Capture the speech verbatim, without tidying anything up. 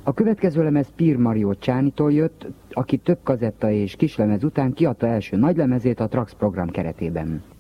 A következő lemez Pír Mario Csánitól jött, aki több kazetta és kislemez után kiadta első nagylemezét a Trax program keretében.